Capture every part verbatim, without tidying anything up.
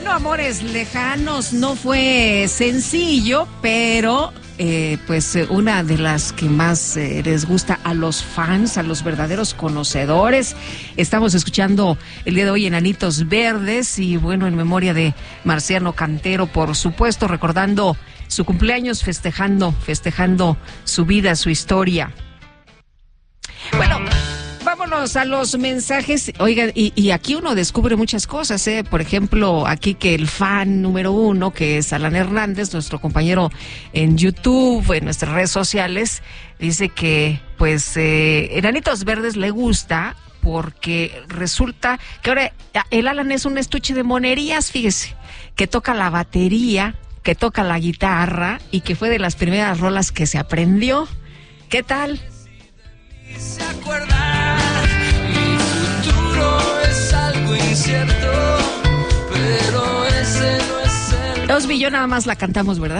Bueno, amores lejanos, no fue sencillo, pero eh, pues eh, una de las que más eh, les gusta a los fans, a los verdaderos conocedores. Estamos escuchando el día de hoy Enanitos Verdes y bueno, en memoria de Marciano Cantero, por supuesto, recordando su cumpleaños, festejando, festejando su vida, su historia. Bueno, vámonos a los mensajes. Oigan, y, y aquí uno descubre muchas cosas, ¿eh? Por ejemplo, aquí que el fan número uno, que es Alan Hernández, nuestro compañero en YouTube, en nuestras redes sociales, dice que, pues, eh, Enanitos Verdes le gusta porque resulta que ahora el Alan es un estuche de monerías, fíjese, que toca la batería, que toca la guitarra y que fue de las primeras rolas que se aprendió. ¿Qué tal? Se acuerda, mi futuro es algo incierto, pero ese no es el... Osby y yo nada más la cantamos, ¿verdad?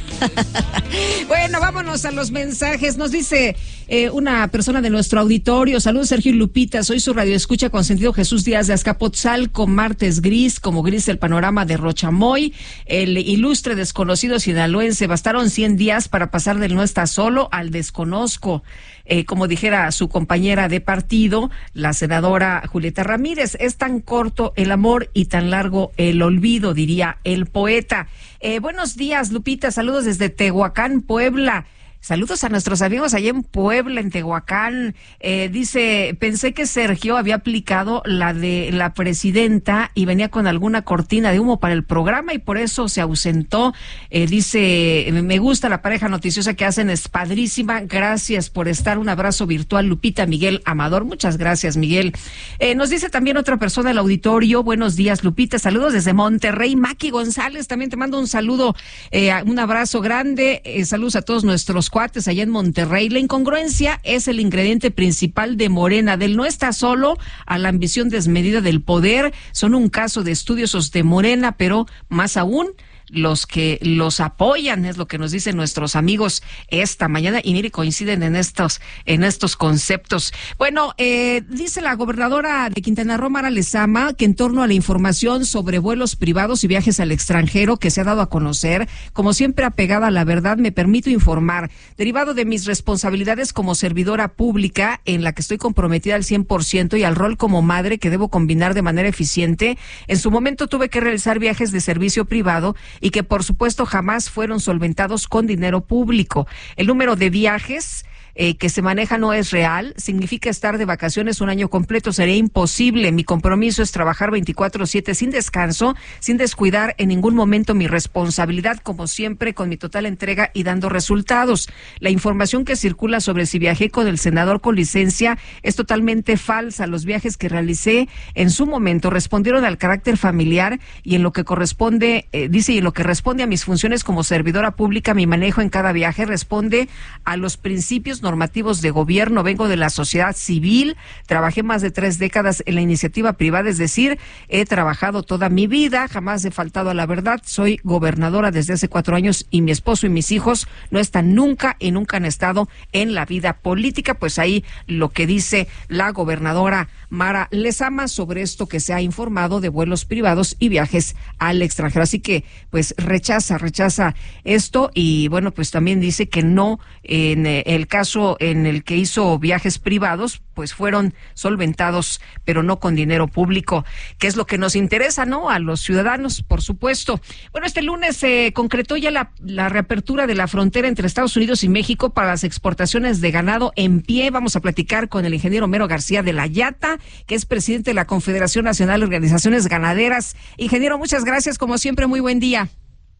Bueno, vámonos a los mensajes. Nos dice eh, una persona de nuestro auditorio: saludos, Sergio y Lupita, soy su radioescucha consentido Jesús Díaz de Azcapotzalco. Martes gris, como gris el panorama de Rochamoy. El ilustre desconocido sinaloense, bastaron cien días para pasar del no está solo al desconozco. Eh, como dijera su compañera de partido, la senadora Julieta Ramírez, es tan corto el amor y tan largo el olvido, diría el poeta. Eh, buenos días, Lupita, saludos desde Tehuacán, Puebla. Saludos a nuestros amigos allá en Puebla, en Tehuacán. Eh, dice, pensé que Sergio había aplicado la de la presidenta y venía con alguna cortina de humo para el programa y por eso se ausentó. Eh, dice, me gusta la pareja noticiosa que hacen, es padrísima. Gracias por estar. Un abrazo virtual, Lupita. Miguel Amador, muchas gracias, Miguel. Eh, nos dice también otra persona del auditorio: buenos días, Lupita. Saludos desde Monterrey. Maki González, también te mando un saludo, eh, un abrazo grande. Eh, saludos a todos nuestros cuates allá en Monterrey. La incongruencia es el ingrediente principal de Morena, del no está solo a la ambición desmedida del poder. Son un caso de estudiosos de Morena, pero más aún los que los apoyan, es lo que nos dicen nuestros amigos esta mañana, y mire, coinciden en estos en estos conceptos. Bueno, eh, dice la gobernadora de Quintana Roo, Mara Lezama, que en torno a la información sobre vuelos privados y viajes al extranjero que se ha dado a conocer, como siempre apegada a la verdad, me permito informar, derivado de mis responsabilidades como servidora pública, en la que estoy comprometida al cien por ciento, y al rol como madre que debo combinar de manera eficiente, en su momento tuve que realizar viajes de servicio privado y que por supuesto jamás fueron solventados con dinero público. El número de viajes Eh, que se maneja no es real, significa estar de vacaciones un año completo, sería imposible. Mi compromiso es trabajar veinticuatro siete sin descanso, sin descuidar en ningún momento mi responsabilidad, como siempre, con mi total entrega y dando resultados. La información que circula sobre si viajé con el senador con licencia es totalmente falsa. Los viajes que realicé en su momento respondieron al carácter familiar y en lo que corresponde, eh, dice, y en lo que responde a mis funciones como servidora pública, mi manejo en cada viaje responde a los principios normativos de gobierno. Vengo de la sociedad civil, trabajé más de tres décadas en la iniciativa privada, es decir, he trabajado toda mi vida, jamás he faltado a la verdad, soy gobernadora desde hace cuatro años y mi esposo y mis hijos no están nunca y nunca han estado en la vida política. Pues ahí lo que dice la gobernadora Mara Lezama sobre esto que se ha informado de vuelos privados y viajes al extranjero. Así que pues rechaza, rechaza esto y bueno, pues también dice que no, en el caso en el que hizo viajes privados, pues fueron solventados, pero no con dinero público, que es lo que nos interesa, ¿no? A los ciudadanos, por supuesto. Bueno, este lunes se concretó ya la, la reapertura de la frontera entre Estados Unidos y México para las exportaciones de ganado en pie. Vamos a platicar con el ingeniero Homero García de la Yata, que es presidente de la Confederación Nacional de Organizaciones Ganaderas. Ingeniero, muchas gracias, como siempre, muy buen día.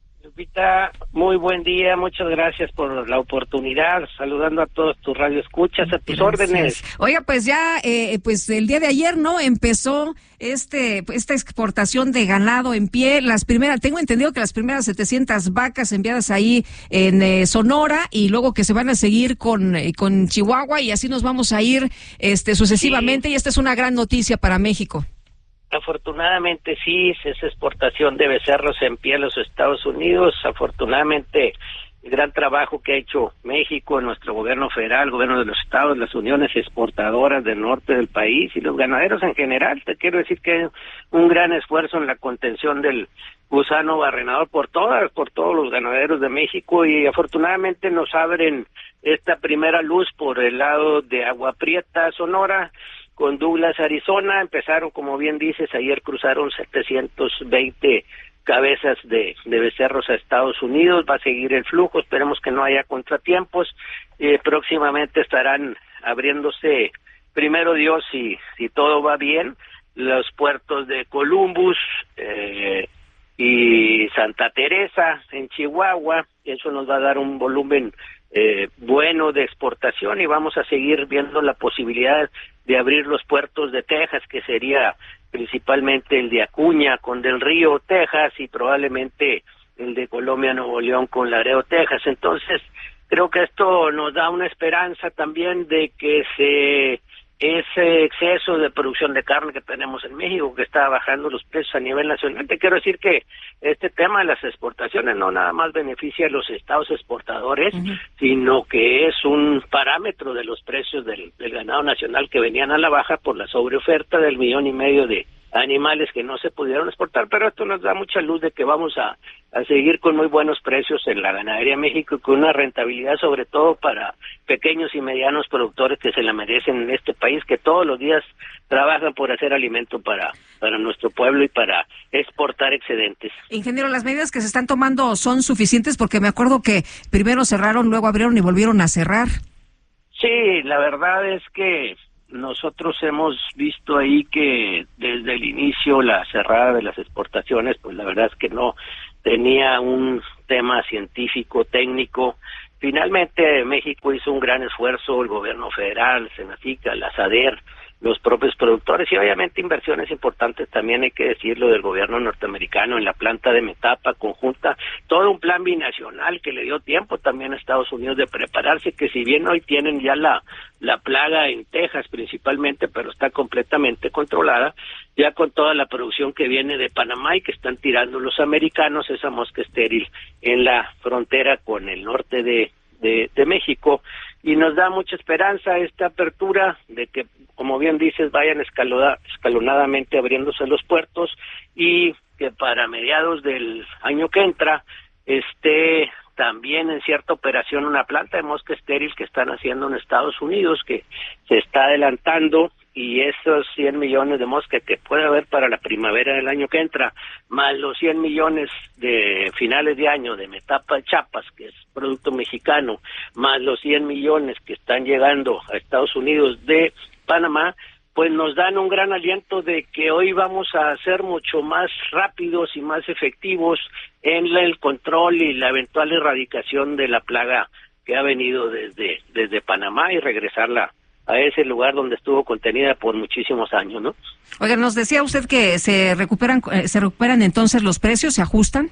Lupita, muy buen día, muchas gracias por la oportunidad, saludando a todos tus radioescuchas, a tus gracias. órdenes. Oiga, pues ya, eh, pues el día de ayer, ¿no?, empezó este esta exportación de ganado en pie, las primeras, tengo entendido que las primeras setecientas vacas enviadas ahí en eh, Sonora, y luego que se van a seguir con, eh, con Chihuahua, y así nos vamos a ir este sucesivamente, sí. Y esta es una gran noticia para México. Afortunadamente sí, esa exportación de becerros en pie a los Estados Unidos. Afortunadamente el gran trabajo que ha hecho México, nuestro gobierno federal, el gobierno de los estados, las uniones exportadoras del norte del país y los ganaderos en general. Te quiero decir que hay un gran esfuerzo en la contención del gusano barrenador por todas, por todos los ganaderos de México, y afortunadamente nos abren esta primera luz por el lado de Agua Prieta, Sonora, con Douglas, Arizona. Empezaron, como bien dices, ayer cruzaron setecientos veinte cabezas de, de becerros a Estados Unidos. Va a seguir el flujo, esperemos que no haya contratiempos. Eh, próximamente estarán abriéndose, primero Dios, si, si todo va bien, los puertos de Columbus eh, y Santa Teresa en Chihuahua. Eso nos va a dar un volumen eh, bueno de exportación, y vamos a seguir viendo la posibilidad de abrir los puertos de Texas, que sería principalmente el de Acuña con Del Río, Texas, y probablemente el de Colombia, Nuevo León con Laredo, Texas. Entonces, creo que esto nos da una esperanza también de que se ese exceso de producción de carne que tenemos en México, que está bajando los precios a nivel nacional. Te quiero decir que este tema de las exportaciones no nada más beneficia a los estados exportadores, uh-huh. sino que es un parámetro de los precios del, del ganado nacional, que venían a la baja por la sobreoferta del millón y medio de animales que no se pudieron exportar. Pero esto nos da mucha luz de que vamos a, a seguir con muy buenos precios en la ganadería en México, y con una rentabilidad sobre todo para pequeños y medianos productores que se la merecen en este país, que todos los días trabajan por hacer alimento para, para nuestro pueblo y para exportar excedentes. Ingeniero, ¿las medidas que se están tomando son suficientes? Porque me acuerdo que primero cerraron, luego abrieron y volvieron a cerrar. Sí, la verdad es que nosotros hemos visto ahí que desde el inicio la cerrada de las exportaciones, pues la verdad es que no tenía un tema científico, técnico. Finalmente México hizo un gran esfuerzo, el gobierno federal, Senacica, la SADER, los propios productores, y obviamente inversiones importantes también, hay que decirlo, del gobierno norteamericano en la planta de Metapa conjunta, todo un plan binacional que le dio tiempo también a Estados Unidos de prepararse, que si bien hoy tienen ya la la plaga en Texas principalmente, pero está completamente controlada, ya con toda la producción que viene de Panamá y que están tirando los americanos, esa mosca estéril en la frontera con el norte de De, de México, y nos da mucha esperanza esta apertura de que, como bien dices, vayan escaloda, escalonadamente abriéndose los puertos, y que para mediados del año que entra esté también en cierta operación una planta de mosca estéril que están haciendo en Estados Unidos, que se está adelantando, y esos cien millones de mosca que puede haber para la primavera del año que entra, más los cien millones de finales de año de Metapa Chiapas, que es producto mexicano, más los cien millones que están llegando a Estados Unidos de Panamá, pues nos dan un gran aliento de que hoy vamos a ser mucho más rápidos y más efectivos en el control y la eventual erradicación de la plaga que ha venido desde, desde Panamá, y regresarla a ese lugar donde estuvo contenida por muchísimos años, ¿no? Oiga, nos decía usted que se recuperan eh, se recuperan entonces los precios, ¿se ajustan?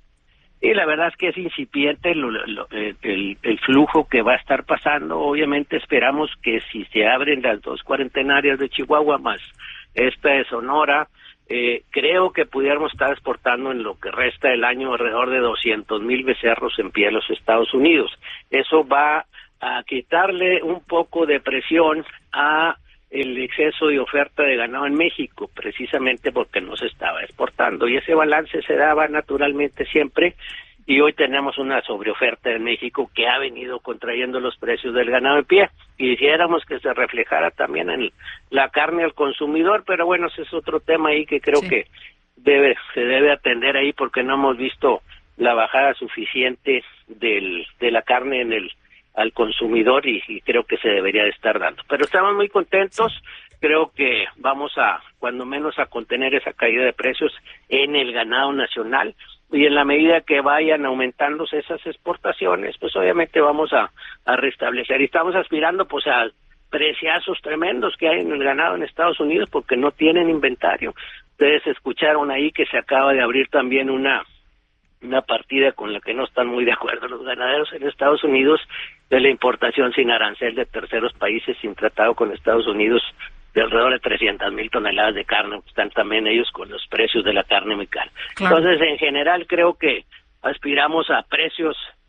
Y la verdad es que es incipiente lo, lo, el, el flujo que va a estar pasando. Obviamente esperamos que si se abren las dos cuarentenarias de Chihuahua más esta de Sonora, eh, creo que pudiéramos estar exportando en lo que resta del año alrededor de doscientos mil becerros en pie a los Estados Unidos. Eso va a quitarle un poco de presión a el exceso de oferta de ganado en México, precisamente porque no se estaba exportando, y ese balance se daba naturalmente siempre, y hoy tenemos una sobreoferta en México que ha venido contrayendo los precios del ganado en pie. Quisiéramos que se reflejara también en la carne al consumidor, pero bueno, ese es otro tema ahí que creo sí. que debe se debe atender ahí, porque no hemos visto la bajada suficiente del de la carne en el al consumidor, y, y creo que se debería de estar dando. Pero estamos muy contentos, creo que vamos a, cuando menos, a contener esa caída de precios en el ganado nacional, y en la medida que vayan aumentándose esas exportaciones, pues obviamente vamos a, a restablecer, y estamos aspirando pues a preciazos tremendos que hay en el ganado en Estados Unidos, porque no tienen inventario. Ustedes escucharon ahí que se acaba de abrir también una una partida con la que no están muy de acuerdo los ganaderos en Estados Unidos, de la importación sin arancel de terceros países, sin tratado con Estados Unidos, de alrededor de trescientas mil toneladas de carne. Están también ellos con los precios de la carne muy cara. Claro. Entonces, en general, creo que aspiramos a precios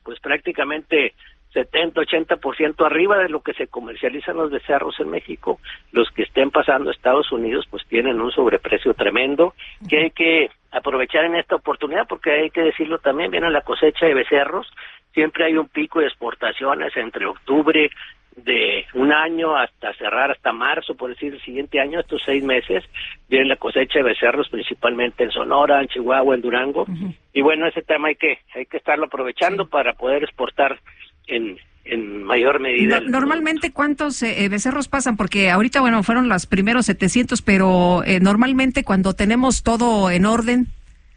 pues prácticamente setenta, ochenta por ciento arriba de lo que se comercializan los becerros en México. Los que estén pasando a Estados Unidos pues tienen un sobreprecio tremendo que hay que aprovechar en esta oportunidad, porque hay que decirlo también, viene la cosecha de becerros, siempre hay un pico de exportaciones entre octubre de un año hasta cerrar hasta marzo, por decir el siguiente año, estos seis meses, viene la cosecha de becerros principalmente en Sonora, en Chihuahua, en Durango, uh-huh. y bueno, ese tema hay que hay que estarlo aprovechando sí. para poder exportar en en mayor medida. No, normalmente, ¿cuántos eh, becerros pasan? Porque ahorita, bueno, fueron los primeros setecientos, pero eh, normalmente cuando tenemos todo en orden.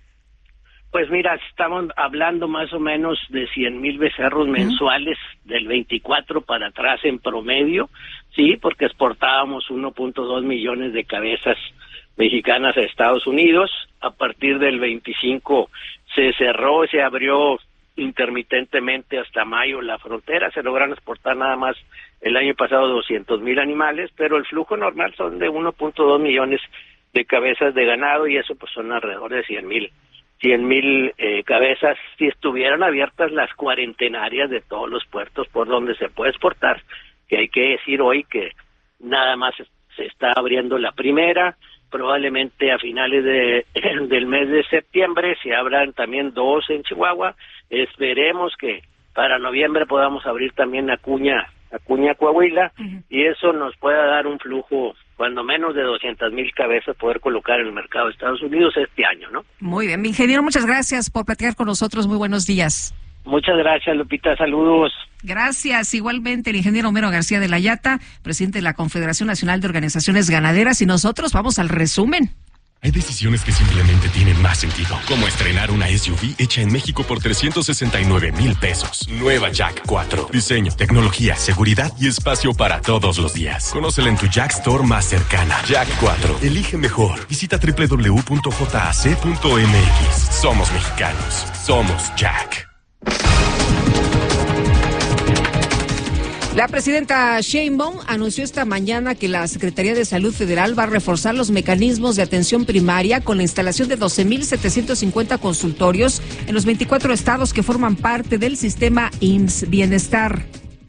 Pues mira, estamos hablando más o menos de cien mil becerros uh-huh. mensuales del veinticuatro para atrás en promedio, sí, porque exportábamos uno punto dos millones de cabezas mexicanas a Estados Unidos. A partir del veinticinco se cerró, se abrió intermitentemente hasta mayo la frontera, se lograron exportar nada más el año pasado doscientos mil animales, pero el flujo normal son de uno punto dos millones de cabezas de ganado y eso pues son alrededor de cien mil cien mil eh, cabezas si estuvieran abiertas las cuarentenarias de todos los puertos por donde se puede exportar, que hay que decir hoy que nada más se está abriendo la primera, probablemente a finales de del mes de septiembre se abran también dos en Chihuahua. Esperemos que para noviembre podamos abrir también Acuña, Acuña, Coahuila, uh-huh. y eso nos pueda dar un flujo, cuando menos de doscientas mil cabezas, poder colocar en el mercado de Estados Unidos este año, ¿no? Muy bien, mi ingeniero, muchas gracias por platicar con nosotros. Muy buenos días. Muchas gracias, Lupita. Saludos. Gracias. Igualmente, el ingeniero Homero García de la Yata, presidente de la Confederación Nacional de Organizaciones Ganaderas, y nosotros vamos al resumen. Hay decisiones que simplemente tienen más sentido, como estrenar una S U V hecha en México por trescientos sesenta y nueve mil pesos. Nueva Jack cuatro. Diseño, tecnología, seguridad y espacio para todos los días. Conócela en tu Jack Store más cercana. Jack cuatro. Elige mejor. Visita doble u doble u doble u punto j a c punto m x. Somos mexicanos. Somos Jack. La presidenta Sheinbaum anunció esta mañana que la Secretaría de Salud Federal va a reforzar los mecanismos de atención primaria con la instalación de doce mil setecientos cincuenta consultorios en los veinticuatro estados que forman parte del sistema I M S S Bienestar.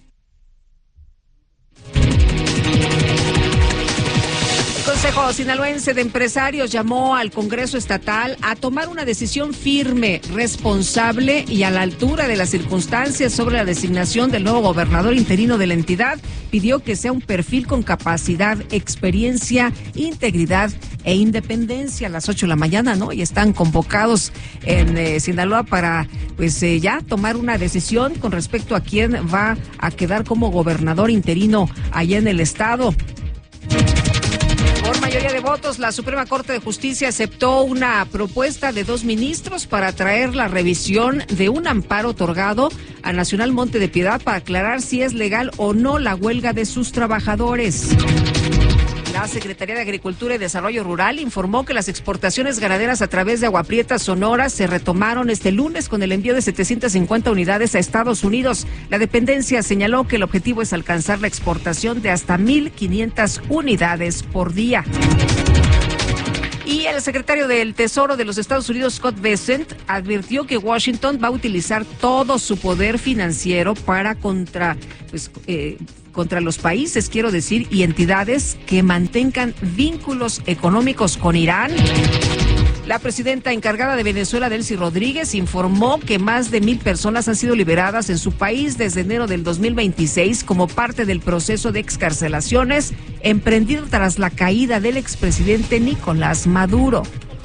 El Consejo Sinaloense de Empresarios llamó al Congreso Estatal a tomar una decisión firme, responsable y a la altura de las circunstancias sobre la designación del nuevo gobernador interino de la entidad. Pidió que sea un perfil con capacidad, experiencia, integridad e independencia. A las ocho de la mañana, ¿no? Y están convocados en eh, Sinaloa para, pues, eh, ya tomar una decisión con respecto a quién va a quedar como gobernador interino allá en el estado. Por mayoría de votos, la Suprema Corte de Justicia aceptó una propuesta de dos ministros para traer la revisión de un amparo otorgado a Nacional Monte de Piedad para aclarar si es legal o no la huelga de sus trabajadores. La Secretaría de Agricultura y Desarrollo Rural informó que las exportaciones ganaderas a través de Agua Prieta, Sonora, se retomaron este lunes con el envío de setecientas cincuenta unidades a Estados Unidos. La dependencia señaló que el objetivo es alcanzar la exportación de hasta mil quinientas unidades por día. Y el secretario del Tesoro de los Estados Unidos, Scott Bessent, advirtió que Washington va a utilizar todo su poder financiero para contra, pues, eh, contra los países, quiero decir, y entidades que mantengan vínculos económicos con Irán. La presidenta encargada de Venezuela, Delcy Rodríguez, informó que más de mil personas han sido liberadas en su país desde enero del dos mil veintiséis como parte del proceso de excarcelaciones emprendido tras la caída del expresidente Nicolás Maduro.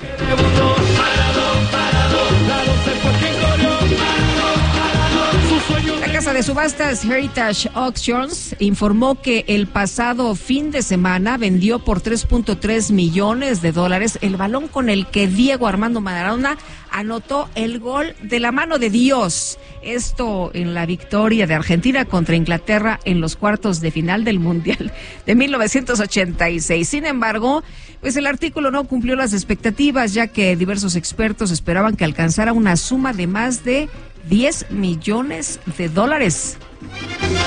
La casa de subastas Heritage Auctions informó que el pasado fin de semana vendió por tres punto tres millones de dólares el balón con el que Diego Armando Maradona anotó el gol de la mano de Dios. Esto en la victoria de Argentina contra Inglaterra en los cuartos de final del Mundial de mil novecientos ochenta y seis. Sin embargo, pues el artículo no cumplió las expectativas, ya que diversos expertos esperaban que alcanzara una suma de más de diez millones de dólares.